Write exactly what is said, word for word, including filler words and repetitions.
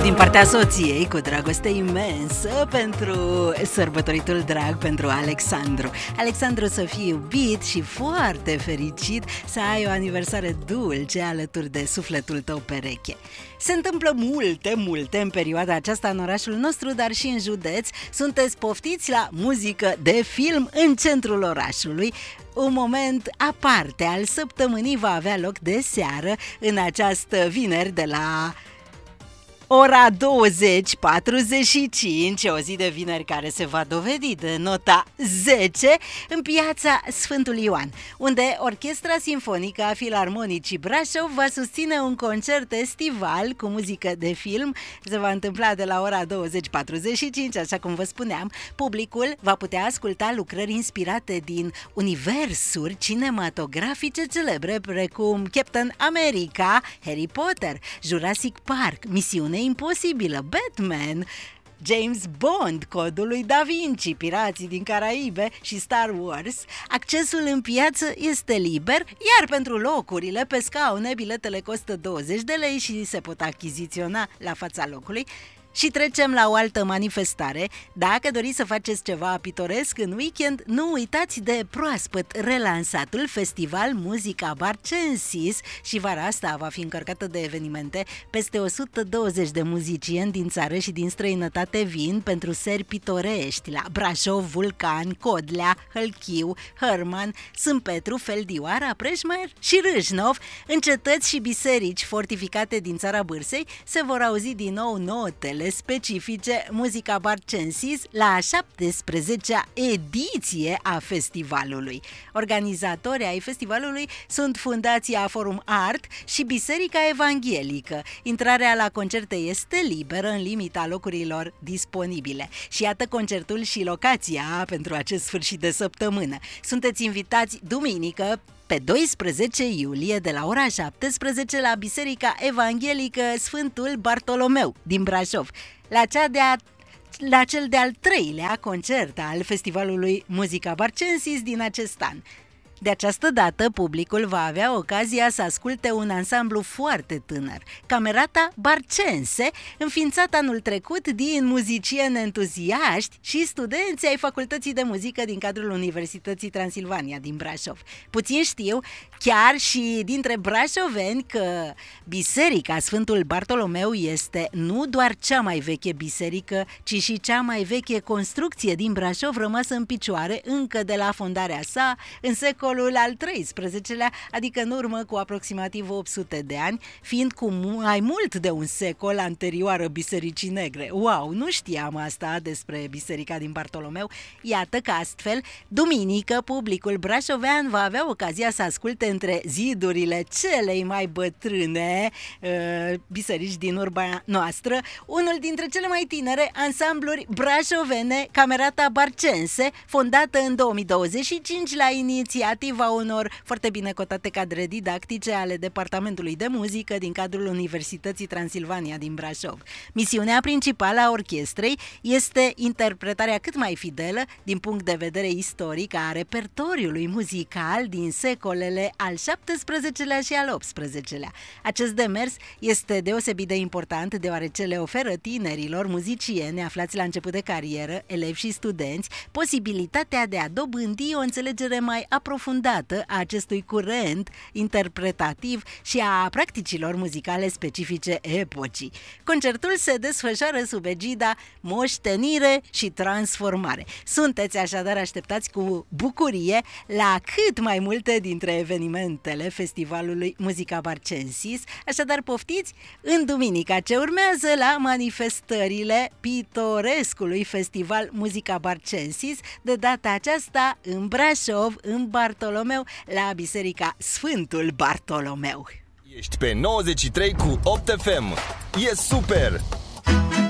Din partea soției, cu dragoste imensă pentru sărbătoritul drag pentru Alexandru. Alexandru, să fii iubit și foarte fericit, să ai o aniversare dulce alături de sufletul tău pereche. Se întâmplă multe, multe în perioada aceasta în orașul nostru, dar și în județ. Sunteți poftiți la muzică de film în centrul orașului. Un moment aparte al săptămânii va avea loc de seară, în această vineri de la ora douăzeci patruzeci și cinci, o zi de vineri care se va dovedi de nota zece, în piața Sfântul Ioan, unde Orchestra Sinfonică a Filarmonicii Brașov va susține un concert estival cu muzică de film. Se va întâmpla de la ora douăzeci patruzeci și cinci, așa cum vă spuneam. Publicul va putea asculta lucrări inspirate din universuri cinematografice celebre, precum Captain America, Harry Potter, Jurassic Park, Misiune Imposibilă, Batman, James Bond, Codul lui Da Vinci, Pirații din Caraibe și Star Wars. Accesul în piață este liber, iar pentru locurile pe scaune, biletele costă douăzeci de lei și se pot achiziționa la fața locului. Și trecem la o altă manifestare. Dacă doriți să faceți ceva pitoresc în weekend, nu uitați de proaspăt relansatul Festival Muzica Barcensis, și vara asta va fi încărcată de evenimente. Peste o sută douăzeci de muzicieni din țară și din străinătate vin pentru seri pitorești la Brașov, Vulcan, Codlea, Hălchiu, Hărman, Sâmpetru, Feldioara, Preșmer și Râșnov. În cetăți și biserici fortificate din țara Bârsei se vor auzi din nou notele specifice Muzica Barcensis la a șaptesprezecea ediție a festivalului. Organizatorii ai festivalului sunt Fundația Forum Art și Biserica Evanghelică. Intrarea la concerte este liberă în limita locurilor disponibile. Și iată concertul și locația pentru acest sfârșit de săptămână. Sunteți invitați duminică, pe doisprezece iulie, de la ora șaptesprezece, la Biserica Evanghelică Sfântul Bartolomeu din Brașov, la cea de-a la cel de-al treilea concert al Festivalului Muzica Barcensis din acest an. De această dată, publicul va avea ocazia să asculte un ansamblu foarte tânăr, Camerata Barcense, înființat anul trecut din muzicieni entuziaști și studenți ai Facultății de Muzică din cadrul Universității Transilvania din Brașov. Puțin știu, chiar și dintre brașoveni, că Biserica Sfântul Bartolomeu este nu doar cea mai veche biserică, ci și cea mai veche construcție din Brașov, rămasă în picioare încă de la fondarea sa în secolul al treisprezecelea, adică în urmă cu aproximativ opt sute de ani, fiind cu mai mult de un secol anterioară Bisericii Negre. Wow, nu știam asta despre Biserica din Bartolomeu. Iată că astfel, duminică, publicul brașovean va avea ocazia să asculte între zidurile celei mai bătrâne uh, biserici din urba noastră unul dintre cele mai tinere ansambluri brașovene, Camerata Barcense, fondată în două mii douăzeci și cinci la inițiativa unor foarte bine cotate cadre didactice ale Departamentului de Muzică din cadrul Universității Transilvania din Brașov. Misiunea principală a orchestrei este interpretarea cât mai fidelă din punct de vedere istoric a repertoriului muzical din secolele al șaptesprezecelea și al optsprezecelea. Acest demers este deosebit de important deoarece le oferă tinerilor muzicieni aflați la început de carieră, elevi și studenți, posibilitatea de a dobândi o înțelegere mai aprofundată a acestui curent interpretativ și a practicilor muzicale specifice epocii. Concertul se desfășoară sub egida Moștenire și Transformare. Sunteți așadar așteptați cu bucurie la cât mai multe dintre evenimentele Festivalului Muzica Barcensis, așadar poftiți în duminica ce urmează la manifestările pitorescului Festival Muzica Barcensis, de data aceasta în Brașov, în Bartolomeu, la Biserica Sfântul Bartolomeu. Ești pe nouăzeci și trei cu opt F M. E super!